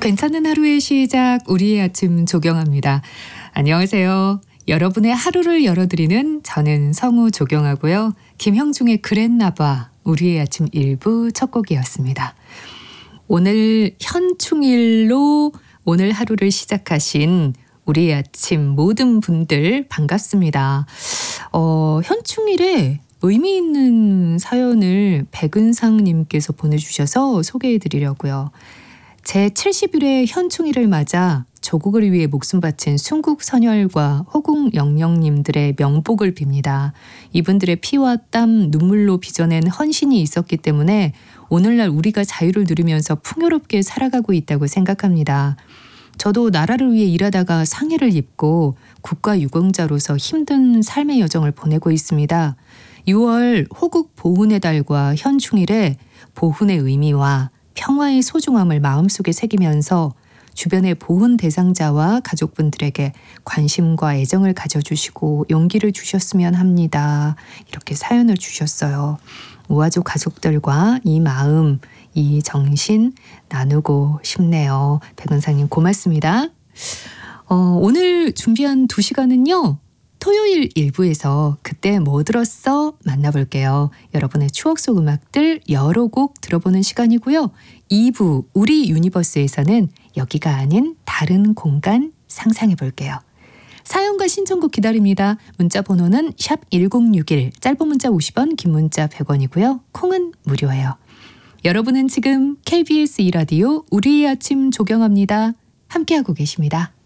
괜찮은 하루의 시작, 우리의 아침 조경합니다. 안녕하세요. 여러분의 하루를 열어드리는 저는 성우 조경하고요. 김형중의 그랬나봐 우리의 아침 1부 첫 곡이었습니다. 오늘 현충일로 오늘 하루를 시작하신 우리의 아침 모든 분들 반갑습니다. 현충일에 의미 있는 사연을 백은상님께서 보내주셔서 소개해드리려고요. 제71회 현충일을 맞아 조국을 위해 목숨 바친 순국선열과 호국영령님들의 명복을 빕니다. 이분들의 피와 땀, 눈물로 빚어낸 헌신이 있었기 때문에 오늘날 우리가 자유를 누리면서 풍요롭게 살아가고 있다고 생각합니다. 저도 나라를 위해 일하다가 상해를 입고 국가유공자로서 힘든 삶의 여정을 보내고 있습니다. 6월 호국 보훈의 달과 현충일에 보훈의 의미와 평화의 소중함을 마음속에 새기면서 주변의 보훈 대상자와 가족분들에게 관심과 애정을 가져주시고 용기를 주셨으면 합니다. 이렇게 사연을 주셨어요. 우아족 가족들과 이 마음, 이 정신 나누고 싶네요. 백은사님 고맙습니다. 오늘 준비한 2시간은요. 토요일 1부에서 그때 뭐 들었어? 만나볼게요. 여러분의 추억 속 음악들 여러 곡 들어보는 시간이고요. 2부 우리 유니버스에서는 여기가 아닌 다른 공간 상상해볼게요. 사연과 신청곡 기다립니다. 문자 번호는 샵1061, 짧은 문자 50원, 긴 문자 100원이고요. 콩은 무료예요. 여러분은 지금 KBS 2라디오 우리의 아침 조경합니다. 함께하고 계십니다.